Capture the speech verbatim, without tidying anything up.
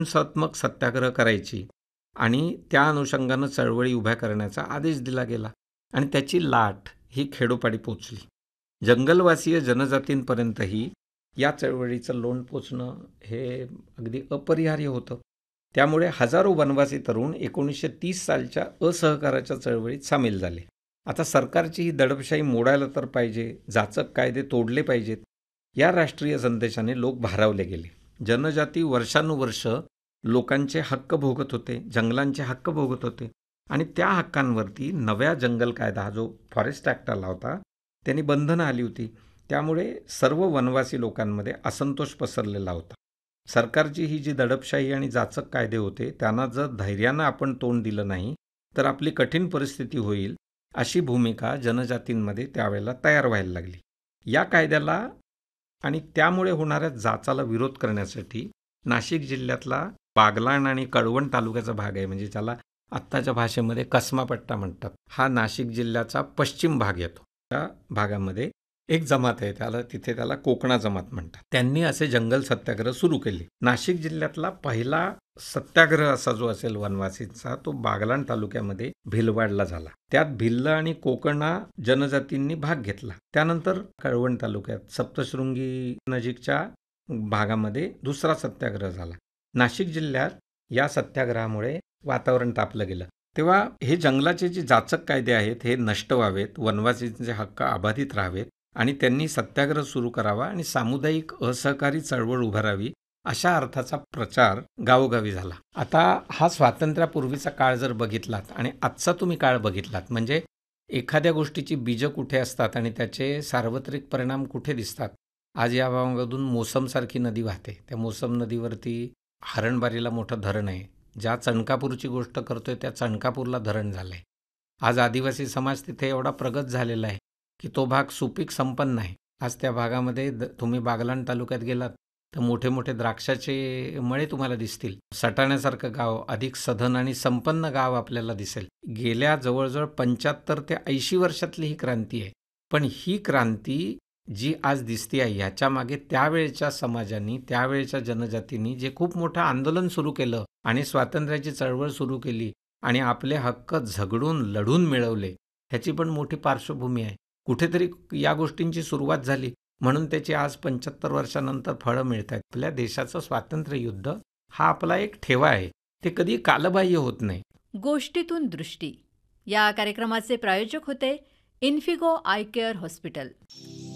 हिंसात्मक सत्याग्रह करायची आणि त्या अनुषंगानं चळवळी उभ्या करण्याचा आदेश दिला गेला आणि त्याची लाट ही खेडोपाडी पोचली. जंगलवासीय जनजातींपर्यंतही या चळवळीचं लोण पोचणं हे अगदी अपरिहार्य होतं. त्यामुळे हजारो वनवासी तरुण एकोणीसशे तीस सालच्या असहकाराच्या चळवळीत सामील झाले. आता सरकारची ही दडपशाही मोडायला तर पाहिजे, जाचक कायदे तोडले पाहिजेत, या राष्ट्रीय संदेशाने लोक भारावले गेले. जनजाती वर्षानुवर्ष लोकांचे हक्क भोगत होते, जंगलांचे हक्क भोगत होते आणि त्या हक्कांवरती नव्या जंगल कायदा, हा जो फॉरेस्ट ॲक्ट आला होता, त्यांनी बंधनं आली होती. त्यामुळे सर्व वनवासी लोकांमध्ये असंतोष पसरलेला होता. सरकारची ही जी दडपशाही आणि जाचक कायदे होते, त्यांना जर धैर्यानं आपण तोंड दिलं नाही तर आपली कठीण परिस्थिती होईल, अशी भूमिका जनजातींमध्ये त्यावेळेला तयार व्हायला लागली. या कायद्याला आणि त्यामुळे होणाऱ्या जाचाला विरोध करण्यासाठी नाशिक जिल्ह्यातला बागलाण आणि कळवण तालुक्याचा भाग आहे, म्हणजे ज्याला आत्ताच्या भाषेमध्ये कसमापट्टा म्हणतात, हा नाशिक जिल्ह्याचा पश्चिम भाग येतो. त्या भागामध्ये एक जमात आहे, त्याला तिथे त्याला कोकणा जमात म्हणतात. त्यांनी असे जंगल सत्याग्रह सुरू केले. नाशिक जिल्ह्यातला पहिला सत्याग्रह असा जो असेल वनवासींचा, तो बागलाण तालुक्यामध्ये भिलवाडला झाला. त्यात भिल्ल आणि कोकणा जनजातींनी भाग घेतला. त्यानंतर कळवण तालुक्यात सप्तशृंगी नजीकच्या भागामध्ये दुसरा सत्याग्रह झाला. नाशिक जिल्ह्यात या सत्याग्रहामुळे वातावरण तापलं गेलं. तेव्हा हे जंगलाचे जे जाचक कायदे आहेत हे नष्ट व्हावेत, वनवासींचे हक्क अबाधित राहावेत आणि त्यांनी सत्याग्रह सुरू करावा आणि सामुदायिक असहकारी चळवळ उभारावी, अशा अर्थाचा प्रचार गावोगावी झाला. आता हा स्वातंत्र्यापूर्वीचा काळ जर बघितलात आणि आजचा तुम्ही काळ बघितलात, म्हणजे एखाद्या गोष्टीची बीजं कुठे असतात आणि त्याचे सार्वत्रिक परिणाम कुठे दिसतात. आज या भागामधून मोसमसारखी नदी वाहते. त्या मोसम नदीवरती हरणबारीला मोठं धरण आहे. ज्या चणकापूरची गोष्ट करतोय त्या चणकापूरला धरण झालं आहे. आज आदिवासी समाज तिथे एवढा प्रगत झालेला आहे की तो भाग सुपीक संपन्न आहे. आज त्या भागामध्ये द तुम्ही बागलाण तालुक्यात गेलात तर मोठे मोठे द्राक्षाचे मळे तुम्हाला दिसतील. सटाण्यासारखं गाव अधिक सधन आणि संपन्न गाव आपल्याला दिसेल. गेल्या जवळजवळ पंच्याहत्तर ते ऐंशी वर्षातली ही क्रांती आहे. पण ही क्रांती जी आज दिसते आहे, ह्याच्या मागे त्यावेळच्या समाजांनी, त्यावेळच्या जनजातींनी जे खूप मोठं आंदोलन सुरू केलं आणि स्वातंत्र्याची चळवळ सुरू केली आणि आपले हक्क झगडून लढून मिळवले, ह्याची पण मोठी पार्श्वभूमी आहे. कुठेतरी या गोष्टींची सुरुवात झाली म्हणून त्याची आज पंच्याहत्तर वर्षानंतर फळं मिळत आहेत. आपल्या देशाचं स्वातंत्र्य युद्ध हा आपला एक ठेवा आहे, ते कधी कालबाह्य होत नाही. गोष्टीतून दृष्टी या कार्यक्रमाचे प्रायोजक होते इन्फिगो आय केअर हॉस्पिटल.